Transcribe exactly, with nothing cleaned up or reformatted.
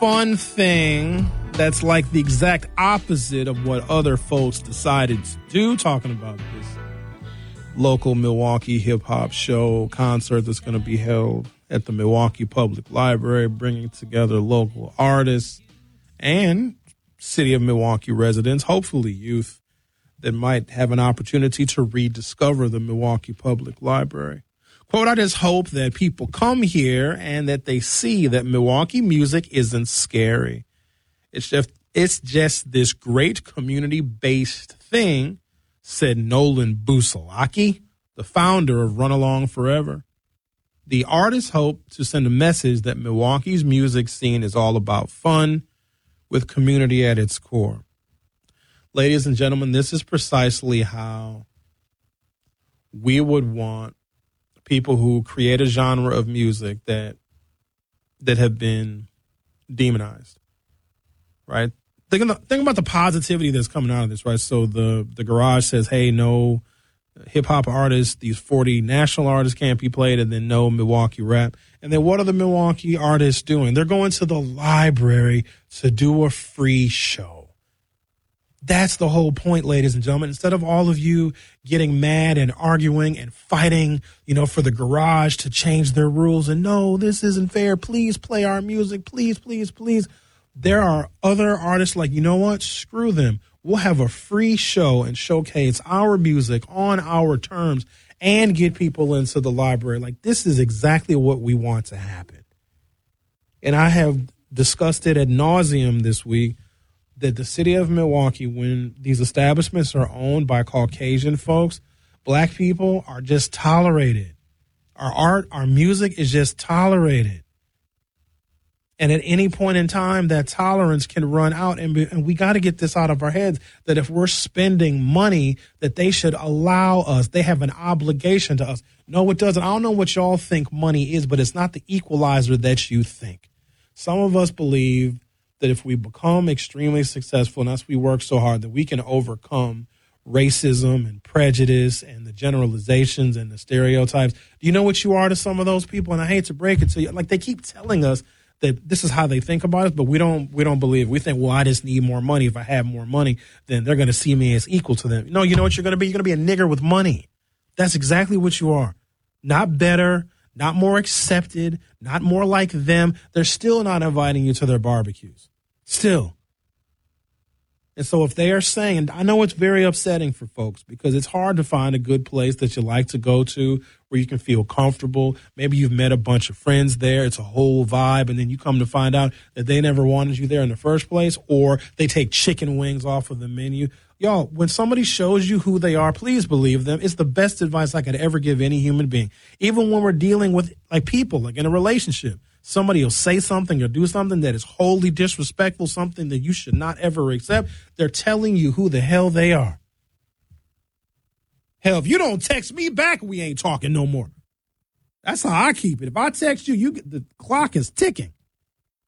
fun thing that's like the exact opposite of what other folks decided to do, talking about this local Milwaukee hip-hop show concert that's going to be held at the Milwaukee Public Library, bringing together local artists and city of Milwaukee residents, hopefully youth, that might have an opportunity to rediscover the Milwaukee Public Library. Quote, I just hope that people come here and that they see that Milwaukee music isn't scary. It's just, it's just this great community-based thing, said Nolan Busalaki, the founder of Run Along Forever. The artists hope to send a message that Milwaukee's music scene is all about fun with community at its core. Ladies and gentlemen, this is precisely how we would want people who create a genre of music that that have been demonized, right? Think, the, think about the positivity that's coming out of this, right? So the, the Garage says, hey, no hip-hop artists, these forty national artists can't be played, and then no Milwaukee rap. And then what are the Milwaukee artists doing? They're going to the library to do a free show. That's the whole point, ladies and gentlemen. Instead of all of you getting mad and arguing and fighting, you know, for the Garage to change their rules and no, this isn't fair. Please play our music. Please, please, please. There are other artists like, you know what? Screw them. We'll have a free show and showcase our music on our terms and get people into the library. Like, this is exactly what we want to happen. And I have discussed it ad nauseum this week, that the city of Milwaukee, when these establishments are owned by Caucasian folks, black people are just tolerated. Our art, our music is just tolerated. And at any point in time, that tolerance can run out. And, be, and we got to get this out of our heads, that if we're spending money, that they should allow us. They have an obligation to us. No, it doesn't. I don't know what y'all think money is, but it's not the equalizer that you think. Some of us believe that if we become extremely successful, and that's we work so hard, that we can overcome racism and prejudice and the generalizations and the stereotypes. Do you know what you are to some of those people? And I hate to break it to you. Like, they keep telling us that this is how they think about us, but we don't we don't believe. We think, well, I just need more money. If I have more money, then they're going to see me as equal to them. No, you know what you're going to be? You're going to be a nigger with money. That's exactly what you are. Not better, not more accepted, not more like them. They're still not inviting you to their barbecues. Still. And so if they are saying, and I know it's very upsetting for folks because it's hard to find a good place that you like to go to where you can feel comfortable. Maybe you've met a bunch of friends there. It's a whole vibe. And then you come to find out that they never wanted you there in the first place, or they take chicken wings off of the menu. Y'all, when somebody shows you who they are, please believe them. It's the best advice I could ever give any human being. Even when we're dealing with like people, like in a relationship. Somebody will say something or do something that is wholly disrespectful, something that you should not ever accept. They're telling you who the hell they are. Hell, if you don't text me back, we ain't talking no more. That's how I keep it. If I text you, you get, the clock is ticking.